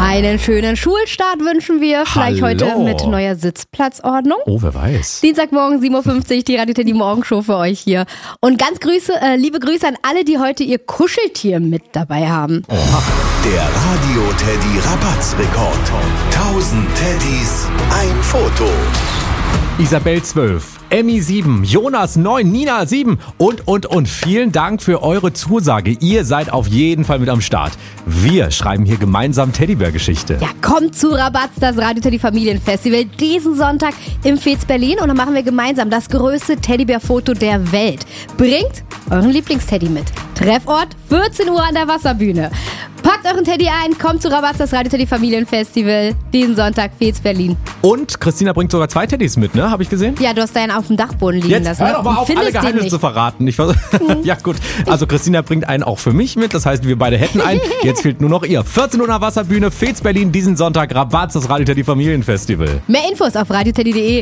Einen schönen Schulstart wünschen wir. Vielleicht Hallo. heute mit neuer Sitzplatzordnung. Oh, wer weiß. Dienstagmorgen 7.50 Uhr, die Radio Teddy Morgenshow für euch hier. Und ganz liebe Grüße an alle, die heute ihr Kuscheltier mit dabei haben. Der Radio Teddy Rabatzrekord. 1000 Teddys, ein Foto. Isabel 12, Emmy 7, Jonas 9, Nina 7 und. Vielen Dank für eure Zusage. Ihr seid auf jeden Fall mit am Start. Wir schreiben hier gemeinsam Teddybär-Geschichte. Ja, kommt zu Rabatz, das Radio Teddy Familienfestival, diesen Sonntag im Fez Berlin. Und dann machen wir gemeinsam das größte Teddybär-Foto der Welt. Bringt euren Lieblingsteddy mit. Treffort 14 Uhr an der Wasserbühne. Packt euren Teddy ein, kommt zu Rabatz, das Radio Teddy Familienfestival, diesen Sonntag, Fez Berlin. Und Christina bringt sogar 2 Teddys mit, ne? Habe ich gesehen? Ja, du hast deinen auf dem Dachboden liegen Jetzt lassen. hör doch mal auf, alle Geheimnisse zu verraten. Ja gut, also Christina bringt einen auch für mich mit. Das heißt, wir beide hätten einen. Jetzt fehlt nur noch ihr. 14 Uhr an der Wasserbühne, Fez Berlin, diesen Sonntag, Rabatz, das Radio Teddy Familienfestival. Mehr Infos auf radioteddy.de.